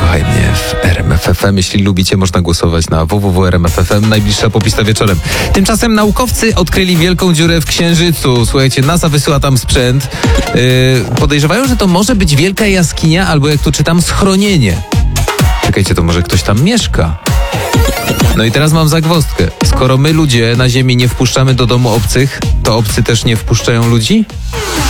Kochaj mnie w RMF FM. Jeśli lubicie, można głosować na www.rmf.fm. Najbliższa popista wieczorem. Tymczasem naukowcy odkryli wielką dziurę w Księżycu. Słuchajcie, NASA wysyła tam sprzęt. Podejrzewają, że to może być wielka jaskinia albo, jak tu czytam, schronienie. Czekajcie, to może ktoś tam mieszka? No i teraz mam zagwozdkę. Skoro my ludzie na Ziemi nie wpuszczamy do domu obcych, to obcy też nie wpuszczają ludzi?